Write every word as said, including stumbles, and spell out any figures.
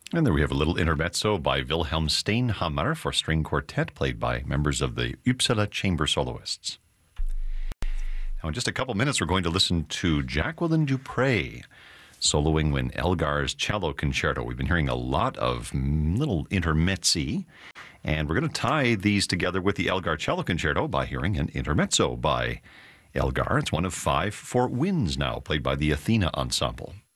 And there we have a little intermezzo by Wilhelm Steinhammer for string quartet, played by members of the Uppsala Chamber Soloists. Now, in just a couple minutes, we're going to listen to Jacqueline Dupre soloing when Elgar's Cello Concerto. We've been hearing a lot of little intermezzi, and we're going to tie these together with the Elgar Cello Concerto by hearing an intermezzo by Elgar. It's one of five for winds now, played by the Athena Ensemble.